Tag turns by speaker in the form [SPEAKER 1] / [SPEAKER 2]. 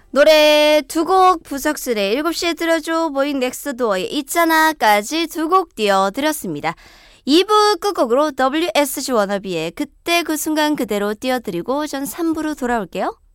[SPEAKER 1] 노래 두 곡 부석순의 7시에 들어줘 모인 넥스트도어의 있잖아까지 두 곡 띄워드렸습니다. 2부 끝곡으로 WSG 워너비의 그때 그 순간 그대로 띄워드리고 전 3부로 돌아올게요.